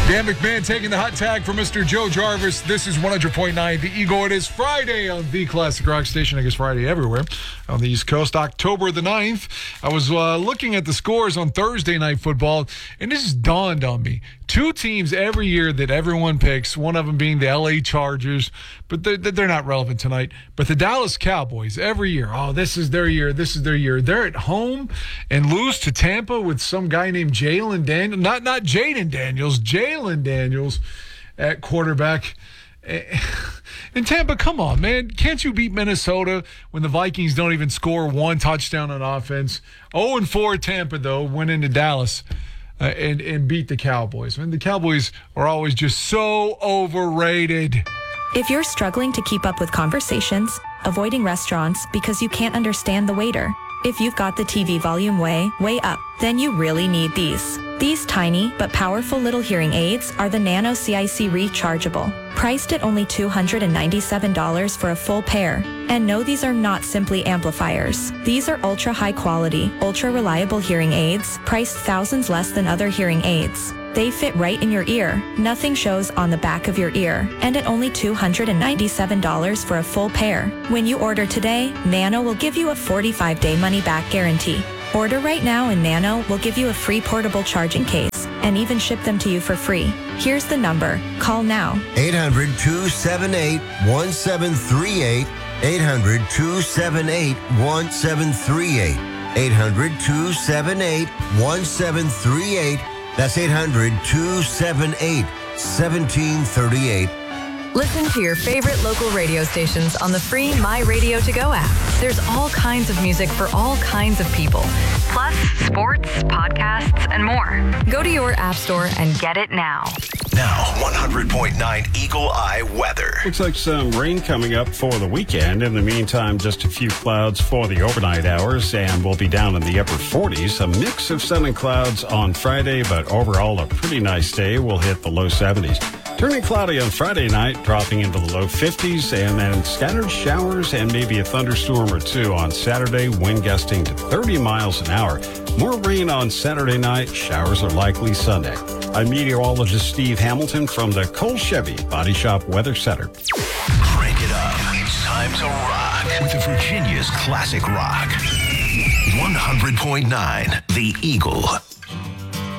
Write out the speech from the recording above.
Dan McMahon taking the hot tag for Mr. Joe Jarvis. This is 100.9 The Eagle. It is Friday on the Classic Rock Station. I guess Friday everywhere on the East Coast. October the 9th. I was looking at the scores on Thursday Night Football, and this just dawned on me. Two teams every year that everyone picks, one of them being the L.A. Chargers, but they're not relevant tonight. But the Dallas Cowboys, every year, this is their year, this is their year. They're at home and lose to Tampa with some guy named Jalen Daniels. Not Jaden Daniels, Jalen Daniels at quarterback. And Tampa, come on, man. Can't you beat Minnesota when the Vikings don't even score one touchdown on offense? 0-4 Tampa, though, went into Dallas and beat the Cowboys. Man, the Cowboys are always just so overrated. If you're struggling to keep up with conversations, avoiding restaurants because you can't understand the waiter, if you've got the TV volume way up, then you really need these. These tiny but powerful little hearing aids are the Nano CIC Rechargeable, priced at only $297 for a full pair. And no, these are not simply amplifiers. These are ultra high quality, ultra reliable hearing aids, priced thousands less than other hearing aids. They fit right in your ear, nothing shows on the back of your ear, and at only $297 for a full pair. When you order today, Nano will give you a 45-day money-back guarantee. Order right now and Nano will give you a free portable charging case and even ship them to you for free. Here's the number. Call now. 800-278-1738. 800-278-1738. 800-278-1738. That's 800-278-1738. Listen to your favorite local radio stations on the free My Radio To Go app. There's all kinds of music for all kinds of people. Plus, sports, podcasts, and more. Go to your app store and get it now. Now, 100.9 Eagle Eye weather. Looks like some rain coming up for the weekend. In the meantime, just a few clouds for the overnight hours, and we'll be down in the upper 40s. A mix of sun and clouds on Friday, but overall a pretty nice day. We'll hit the low 70s. Turning cloudy on Friday night, dropping into the low 50s, and then scattered showers and maybe a thunderstorm or two on Saturday, wind gusting to 30 miles an hour. More rain on Saturday night, showers are likely Sunday. I'm meteorologist Steve Hamilton from the Cole Chevy Body Shop Weather Center. Crank it up. It's time to rock with Virginia's classic rock. 100.9 The Eagle.